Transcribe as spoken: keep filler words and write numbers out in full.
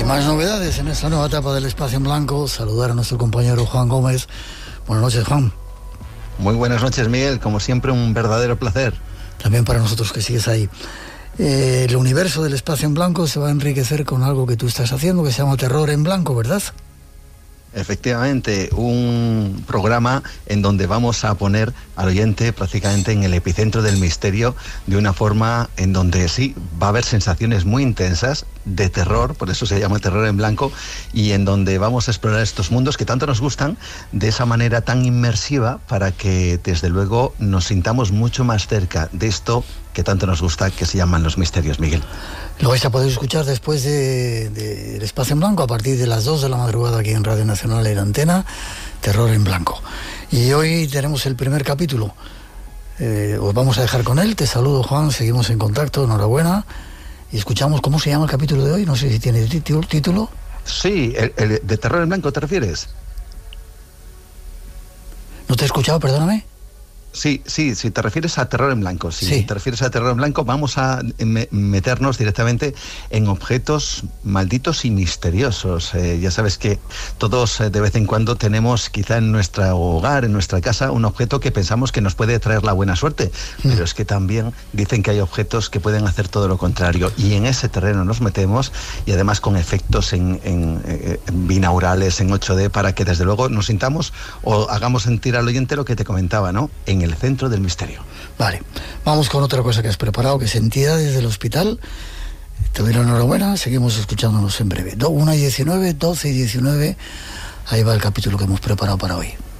Y más novedades en esta nueva etapa del Espacio en Blanco. Saludar a nuestro compañero Juan Gómez. Buenas noches, Juan. Muy buenas noches, Miguel. Como siempre, un verdadero placer. También para nosotros que sigues ahí. Eh, el universo del Espacio en Blanco se va a enriquecer con algo que tú estás haciendo que se llama Terror en Blanco, ¿verdad? Efectivamente, un programa en donde vamos a poner al oyente prácticamente en el epicentro del misterio, de una forma en donde sí, va a haber sensaciones muy intensas de terror, por eso se llama Terror en Blanco, y en donde vamos a explorar estos mundos que tanto nos gustan, de esa manera tan inmersiva, para que desde luego nos sintamos mucho más cerca de esto que tanto nos gusta, que se llaman los misterios, Miguel. Lo vais a poder escuchar después de, de El Espacio en Blanco, a partir de las dos de la madrugada aquí en Radio Nacional y la Antena, Terror en Blanco. Y hoy tenemos el primer capítulo. Eh, os vamos a dejar con él. Te saludo, Juan, seguimos en contacto, enhorabuena. Y escuchamos cómo se llama el capítulo de hoy, no sé si tiene título. Sí, el, el de Terror en Blanco, ¿te refieres? ¿No te he escuchado, perdóname? Sí, sí, si te refieres a Terror en Blanco, si sí. te refieres a Terror en Blanco, vamos a me meternos directamente en objetos malditos y misteriosos. Eh, ya sabes que todos eh, de vez en cuando tenemos quizá en nuestro hogar, en nuestra casa, un objeto que pensamos que nos puede traer la buena suerte, mm. pero es que también dicen que hay objetos que pueden hacer todo lo contrario, y en ese terreno nos metemos, y además con efectos en, en, en binaurales, en ocho D, para que desde luego nos sintamos o hagamos sentir al oyente lo que te comentaba, ¿no? En el centro del misterio. Vale, vamos con otra cosa que has preparado, que es Entidades del Hospital. Te doy la enhorabuena, seguimos escuchándonos en breve. una y diecinueve, doce y diecinueve, ahí va el capítulo que hemos preparado para hoy.